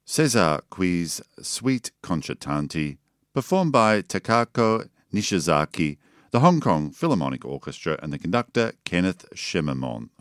Cesar Qui's Suite Concertanti, performed by Takako Nishizaki, the Hong Kong Philharmonic Orchestra, and the conductor Kenneth Shimmerman.